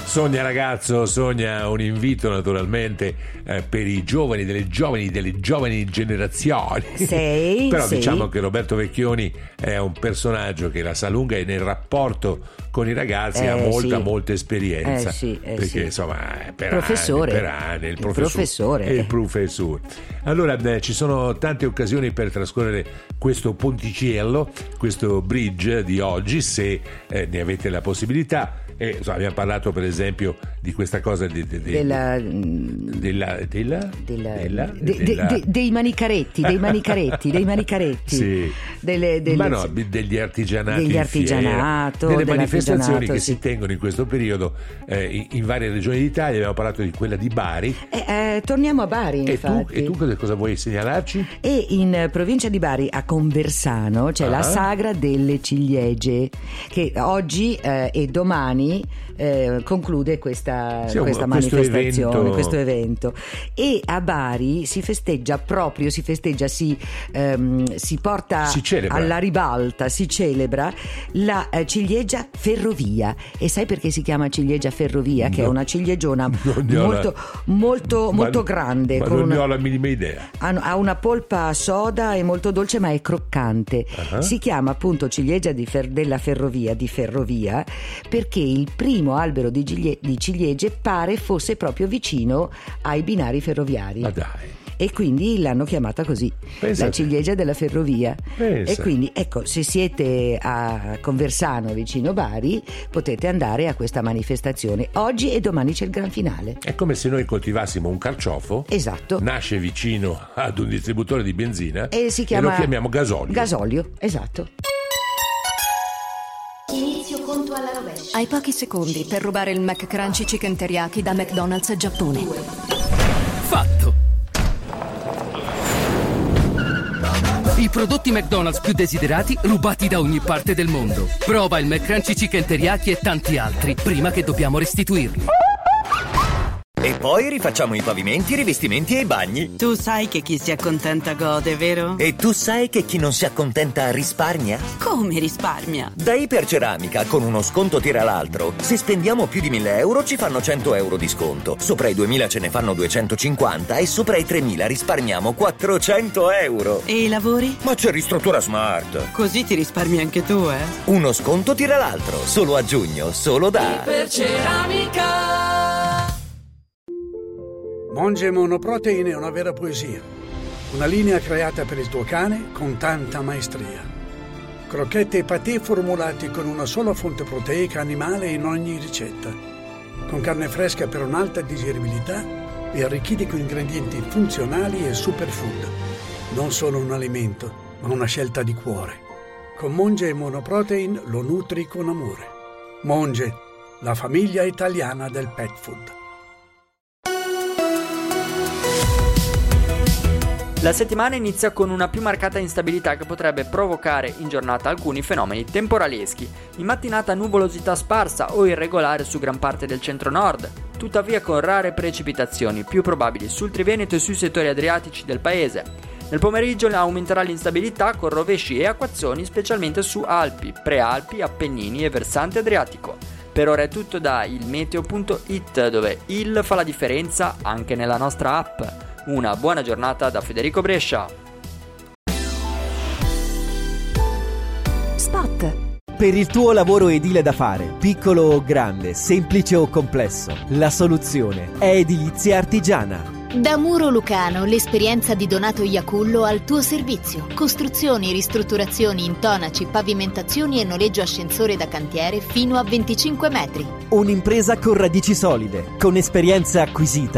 Sogna ragazzo, sogna un invito naturalmente per i giovani, delle giovani generazioni. Però diciamo che Roberto Vecchioni è un personaggio che la sa lunga e nel rapporto con i ragazzi ha molta esperienza, perché insomma è per anni il professore. Allora ci sono tante occasioni per trascorrere questo ponticello, questo bridge di oggi, se ne avete la possibilità. Abbiamo parlato per esempio di questa cosa dei manicaretti, sì. Degli artigianati, delle manifestazioni che si tengono in questo periodo in varie regioni d'Italia. Abbiamo parlato di quella di Bari. Torniamo a Bari, infatti. E tu cosa vuoi segnalarci? E in provincia di Bari, a Conversano, c'è la Sagra delle Ciliegie, che oggi e domani conclude questa manifestazione, questo evento. E a Bari si porta alla ribalta, si celebra la ciliegia ferrovia. E sai perché si chiama ciliegia ferrovia? Che è una ciliegiona molto grande, non ne ho la minima idea. Ha una polpa soda e molto dolce, ma è croccante. Si chiama appunto ciliegia della ferrovia, perché il primo albero di ciliegie pare fosse proprio vicino ai binari ferroviari. Ma dai. E quindi l'hanno chiamata così, la ciliegia della ferrovia. E quindi ecco, se siete a Conversano vicino Bari, potete andare a questa manifestazione. Oggi e domani c'è il gran finale. È come se noi coltivassimo un carciofo. Esatto. Nasce vicino ad un distributore di benzina e lo chiamiamo gasolio. Gasolio, esatto. Inizio conto alla rovescia. Hai pochi secondi per rubare il McCrunchy Chicken Teriyaki da McDonald's Giappone. Fatto! I prodotti McDonald's più desiderati rubati da ogni parte del mondo. Prova il McCrunchy Chicken Teriyaki e tanti altri prima che dobbiamo restituirli. E poi rifacciamo i pavimenti, i rivestimenti e i bagni. Tu sai che chi si accontenta gode, vero? E tu sai che chi non si accontenta risparmia? Come risparmia? Da Iperceramica, con uno sconto tira l'altro. Se spendiamo più di 1.000 euro ci fanno 100 euro di sconto. Sopra i 2.000 ce ne fanno 250 e sopra i 3.000 risparmiamo 400 euro. E i lavori? Ma c'è Ristruttura Smart. Così ti risparmi anche tu, eh? Uno sconto tira l'altro. Solo a giugno, solo da Iperceramica. Monge Monoprotein è una vera poesia. Una linea creata per il tuo cane con tanta maestria. Crocchette e patè formulati con una sola fonte proteica animale in ogni ricetta. Con carne fresca per un'alta digeribilità e arricchiti con ingredienti funzionali e superfood. Non solo un alimento, ma una scelta di cuore. Con Monge Monoprotein lo nutri con amore. Monge, la famiglia italiana del pet food. La settimana inizia con una più marcata instabilità che potrebbe provocare in giornata alcuni fenomeni temporaleschi. In mattinata nuvolosità sparsa o irregolare su gran parte del centro-nord, tuttavia con rare precipitazioni, più probabili sul Triveneto e sui settori adriatici del paese. Nel pomeriggio aumenterà l'instabilità con rovesci e acquazzoni specialmente su Alpi, Prealpi, Appennini e versante adriatico. Per ora è tutto da ilmeteo.it, dove il fa la differenza anche nella nostra app. Una buona giornata da Federico Brescia. Spot. Per il tuo lavoro edile da fare, piccolo o grande, semplice o complesso, la soluzione è Edilizia Artigiana. Da Muro Lucano, l'esperienza di Donato Iacullo al tuo servizio. Costruzioni, ristrutturazioni, intonaci, pavimentazioni e noleggio ascensore da cantiere fino a 25 metri. Un'impresa con radici solide, con esperienza acquisita